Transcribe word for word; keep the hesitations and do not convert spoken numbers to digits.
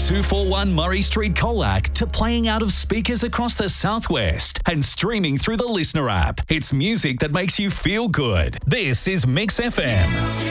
two forty-one Murray Street, Colac to playing out of speakers across the southwest and streaming through the Listener app. It's music that makes you feel good. This is Mix F M.